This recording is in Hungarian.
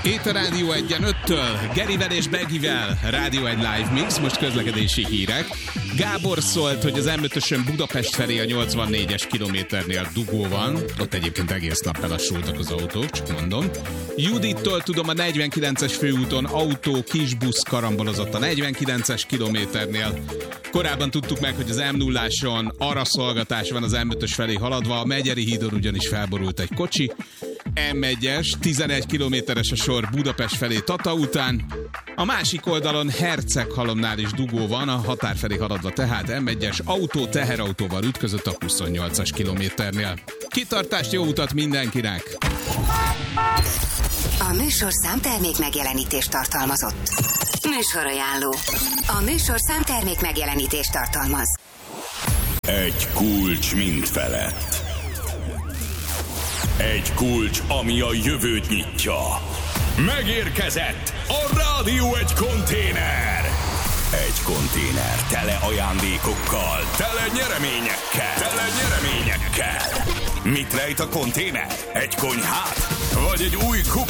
Itt a Rádió 1-en 5-től, Gerivel és Begivel, Rádió 1 Live Mix, most közlekedési hírek. Gábor szólt, hogy az M5-ösön Budapest felé a 84-es kilométernél dugó van, ott egyébként egész nap belassultak az autók, csak mondom. Judittól tudom, a 49-es főúton autó, kisbusz karambolozott a 49-es kilométernél. Korábban tudtuk meg, hogy az M0-áson araszolgatás van az M5-ös felé haladva, a Megyeri hídon ugyanis felborult egy kocsi. M1-es, 11 kilométeres a sor Budapest felé Tata után. A másik oldalon Herceghalomnál is dugó van, a határ felé haladva, tehát M1-es autó teherautóval ütközött a 28-as kilométernél. Kitartást, jó utat mindenkinek! A műsorszám termék megjelenítést tartalmazott. Műsorajánló. A műsorszám termék megjelenítést tartalmaz. Egy kulcs mindfelett. Egy kulcs, ami a jövőt nyitja. Megérkezett a Rádió egy konténer. Egy konténer tele ajándékokkal, tele nyereményekkel. Mit rejt a konténer? Egy konyhát? Vagy egy új kup